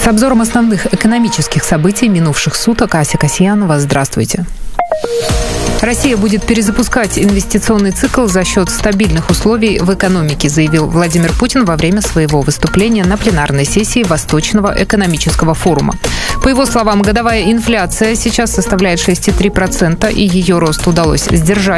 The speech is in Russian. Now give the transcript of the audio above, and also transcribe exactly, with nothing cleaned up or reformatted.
С обзором основных экономических событий минувших суток Ася Касьянова. Здравствуйте. Россия будет перезапускать инвестиционный цикл за счет стабильных условий в экономике, заявил Владимир Путин во время своего выступления на пленарной сессии Восточного экономического форума. По его словам, годовая инфляция сейчас составляет шесть целых три десятых процента, и ее рост удалось сдержать